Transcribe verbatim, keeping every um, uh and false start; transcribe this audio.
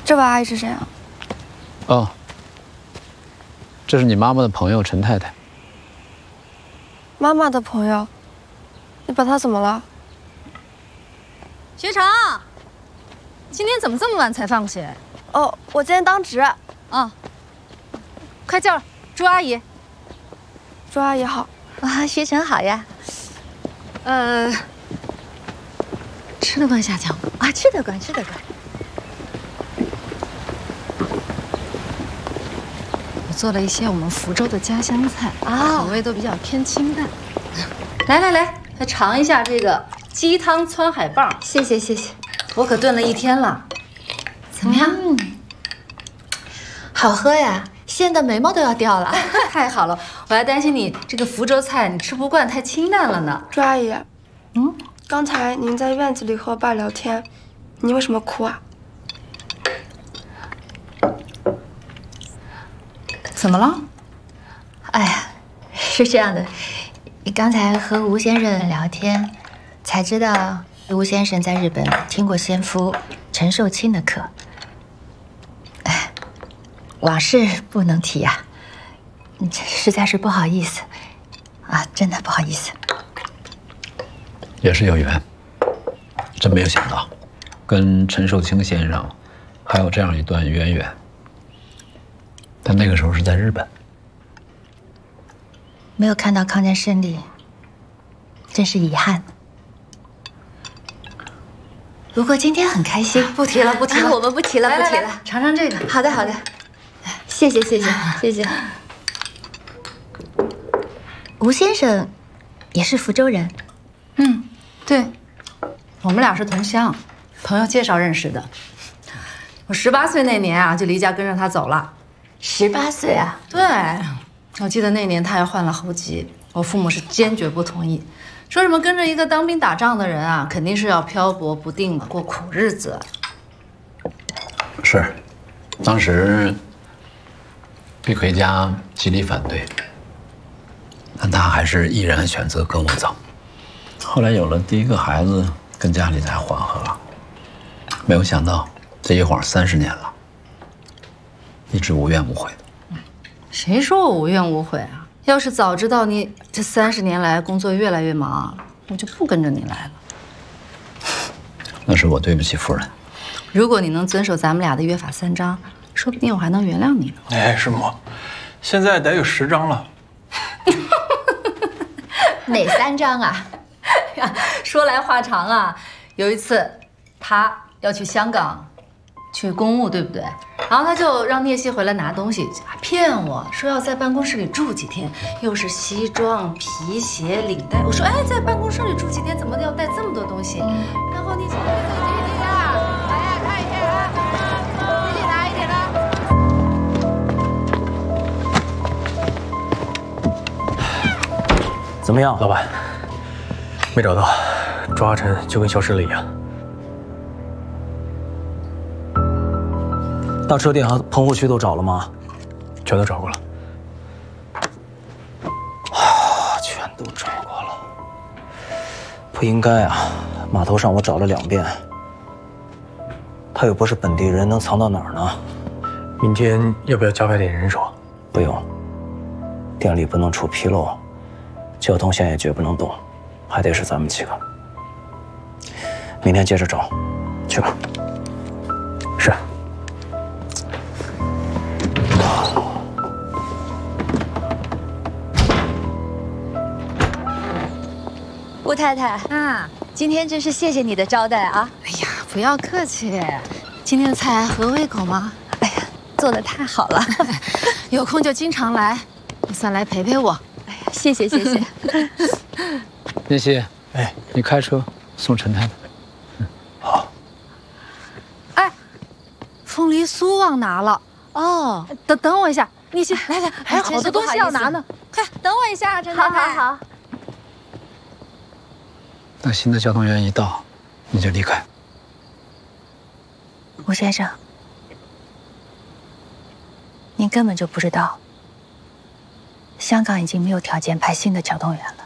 这位阿姨是谁啊？ 哦，这是你妈妈的朋友陈太太。 妈妈的朋友，你把她怎么了？ 学长，今天怎么这么晚才放学？ 哦，我今天当值。 啊，快叫朱阿姨。 朱阿姨好。 啊，学成好呀。呃，吃得惯下饺吗？啊，吃得惯，吃得惯。我做了一些我们福州的家乡菜，啊，口味都比较偏清淡。来来来，来尝一下这个鸡汤川海棒。谢谢谢谢，我可炖了一天了。怎么样？嗯，好喝呀，鲜的眉毛都要掉了。太好了，我还担心你这个福州菜你吃不惯，太清淡了呢。 朱阿姨， 嗯， 刚才您在院子里和我爸聊天，你为什么哭啊？ 怎么了？ 哎呀，是这样的，刚才和吴先生聊天，才知道吴先生在日本听过先夫陈寿卿的课。哎，往事不能提呀，实在是不好意思啊，真的不好意思。 也是有缘，真没有想到，跟陈寿卿先生还有这样一段渊源。但那个时候是在日本， 没有看到抗战胜利，真是遗憾。不过今天很开心， 不提了不提了， 我们不提了不提了。 尝尝这个。 好的好的，谢谢谢谢谢谢。吴先生也是福州人。 嗯，对，我们俩是同乡，朋友介绍认识的。我十八岁那年啊，就离家跟着他走了。 十八岁啊？ 对，我记得那年他还患了喉疾，我父母是坚决不同意，说什么跟着一个当兵打仗的人啊，肯定是要漂泊不定的，过苦日子。 是，当时碧奎家极力反对，但他还是毅然选择跟我走。后来有了第一个孩子，跟家里才缓和了。没有想到这一晃三十年了，一直无怨无悔的。 谁说我无怨无悔啊？要是早知道你这三十年来工作越来越忙，我就不跟着你来了。 那是我对不起夫人。 如果你能遵守咱们俩的约法三章，说不定我还能原谅你呢。 哎，师母，现在得有十章了。 哪三章啊？ 说来话长啊，有一次他要去香港，去公务，对不对？然后他就让聂西回来拿东西，骗我说要在办公室里住几天，又是西装、皮鞋、领带。我说，哎，在办公室里住几天，怎么要带这么多东西？然后聂西就走进去啊，来呀，看一下啊，一点拿，一点拿。 怎么样，老板？没找到，抓阿晨就跟消失了一样。大车店和棚户区都找了吗？ 全都找过了。 啊，全都找过了。不应该啊！码头上我找了两遍，他又不是本地人，能藏到哪儿呢？ 明天要不要加派点人手？ 不用，店里不能出纰漏，交通线也绝不能动，还得是咱们几个。明天接着找，去吧。 是。 吴太太啊， 今天真是谢谢你的招待啊！ 哎呀，不要客气，今天的菜合胃口吗？ 哎呀，做得太好了， 有空就经常来，你算来陪陪我。 哎呀，谢谢谢谢。 聂西，哎，你开车送陈太太。 嗯，好。 哎，凤梨酥忘拿了哦，等等我一下，聂西，来来，还有好多东西要拿呢，快等我一下，陈太太。 好好好。 等新的交通员一到，你就离开。 吴先生，您根本就不知道，香港已经没有条件派新的交通员了。